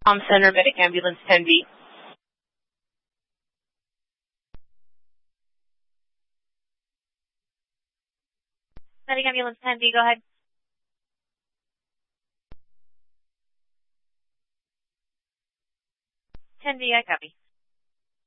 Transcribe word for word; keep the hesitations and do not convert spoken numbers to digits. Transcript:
Com Center, Medic Ambulance ten B. Medic Ambulance ten B, go ahead. ten B, I copy.